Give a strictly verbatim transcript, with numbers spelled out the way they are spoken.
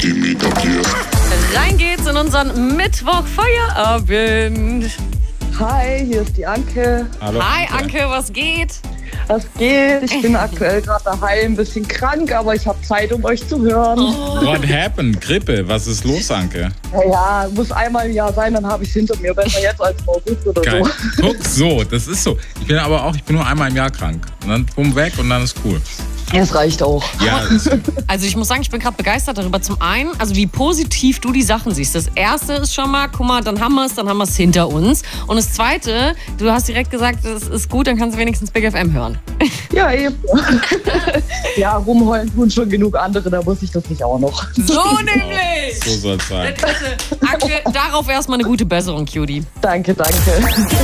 Rein geht's in unseren Mittwoch-Feierabend. Hi, hier ist die Anke. Hallo, Hi Anke, was geht? Was geht? Ich bin aktuell gerade daheim, ein bisschen krank, aber ich habe Zeit, um euch zu hören. Oh. What happened? Grippe, was ist los, Anke? Ja, muss einmal im Jahr sein, dann habe ich es hinter mir. Besser jetzt als im August oder Geil. so. Guck, so, das ist so. Ich bin aber auch, ich bin nur einmal im Jahr krank. Und dann bumm weg und dann ist cool. Es reicht auch. Ja, das ist, Also ich muss sagen, ich bin gerade begeistert darüber. Zum einen, also wie positiv du die Sachen siehst. Das erste ist schon mal, guck mal, dann haben wir es, dann haben wir es hinter uns. Und das zweite, du hast direkt gesagt, das ist gut, dann kannst du wenigstens Big F M hören. Ja, eben. Ja, rumheulen tun schon genug andere, da muss ich das nicht auch noch. So nämlich! so soll es sein. Anke, darauf erstmal eine gute Besserung, Cutie. Danke, danke.